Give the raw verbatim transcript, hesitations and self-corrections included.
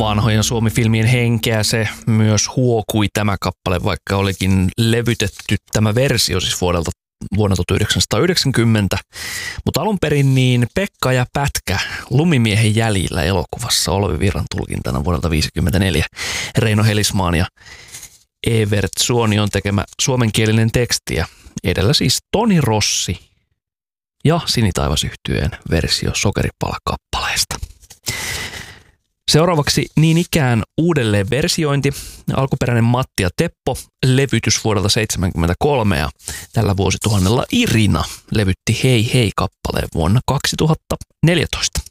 vanhojen Suomi-filmien henkeä se myös huokui tämä kappale, vaikka olikin levytetty tämä versio siis vuodelta vuonna tuhatyhdeksänsataayhdeksänkymmentä, mutta alun perin niin Pekka ja Pätkä Lumimiehen jäljillä elokuvassa Olvi Virran tulkintana vuodelta viisikymmentäneljä. Reino Helismaan ja Evert Suonion tekemä suomenkielinen teksti ja edellä siis Toni Rossi ja Sinitaivas-yhtyeen versio Sokeripala-kappaleesta. Seuraavaksi niin ikään uudelleen versiointi. Alkuperäinen Matti ja Teppo levytys vuodelta seitsemänkymmentäkolme ja tällä vuosituhannella Irina levytti Hei hei kappaleen vuonna kaksituhattaneljätoista.